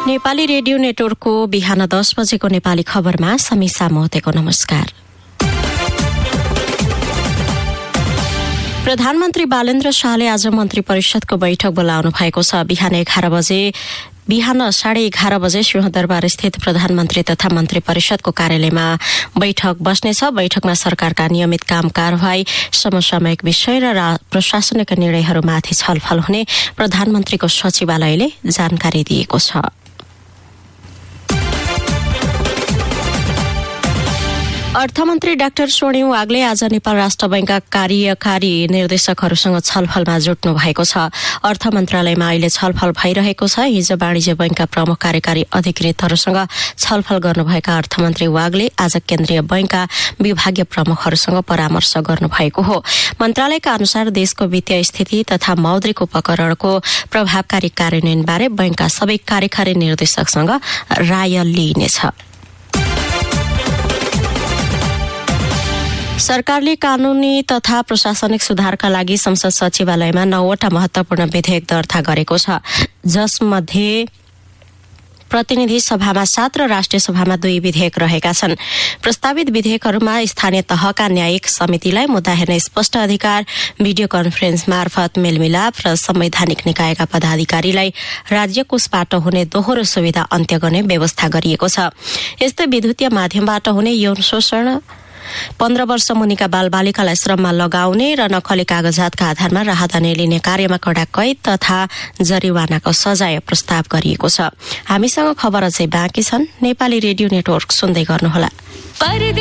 Nepali radio नेटवर्कको बिहान 10 बजेको नेपाली खबरमा समीसा मोहतेको नमस्कार। प्रधानमन्त्री बालेन्द्र शाहले आज मन्त्री परिषदको बैठक बोलाउनु भएको छ। बिहान 11:30 बजे सिंहदरबार स्थित प्रधानमन्त्री तथा मन्त्री परिषदको कार्यालयमा बैठक बस्नेछ। बैठकमा सरकारका नियमित काम कारवाही, समसामयिक विषय र प्रशासनिक निर्णयहरूमाथि छलफल हुने प्रधानमन्त्रीको सचिवालयले जानकारी दिएको छ। अर्थमन्त्री डाक्टर स्वर्णिम वागले आज नेपाल राष्ट्र बैंकका कार्यकारी निर्देशकहरूसँग छलफलमा जुट्नु भएको छ। अर्थ मन्त्रालयमा अहिले छलफल भइरहेको छ। हिजो वाणिज्य बैंकका प्रमुख कार्यकारी अधिकृतहरूसँग छलफल गर्नुभएका अर्थमन्त्री वागले आज केन्द्रीय बैंकका विभागीय प्रमुखहरूसँग परामर्श गर्नुभएको हो। मन्त्रालयका अनुसार देशको वित्तीय स्थिति तथा मौद्रिक उपकरणको प्रभावकारी कार्यान्वयनबारे बैंकका सबै कार्यकारी निर्देशकसँग राय लिइनेछ। सरकारले कानूनी तथा प्रशासनिक सुधारका लागि संसद सचिवालयमा 9वटा महत्वपूर्ण विधेयक दर्ता गरेको छ, जसमध्ये प्रतिनिधि सभामा 7 र राष्ट्रिय सभामा 2 विधेयक रहेका छन्। प्रस्तावित विधेयकहरूमा स्थानीय तहका न्यायिक समितिलाई मुद्दा हेर्ने स्पष्ट अधिकार, भिडियो कन्फरेन्स मार्फत मेलमिलाप र संवैधानिक निकायका पदाधिकारीलाई राज्य कोषबाट हुने दोहोरो सुविधा अन्त्य गर्ने व्यवस्था गरिएको छ। यस्तै विद्युतीय माध्यमबाट हुने यौन शोषण, 15 वर्ष मुनिका बालबालिकालाई श्रममा लगाउने र नक्कली कागजातका आधारमा राहदानी लिने कार्यमा कडा कैद तथा जरिवानाको सजाय प्रस्ताव गरिएको छ। हामीसँग खबर अझै बाँकी छन्। नेपाली रेडियो नेटवर्क सुन्दै गर्नुहोला।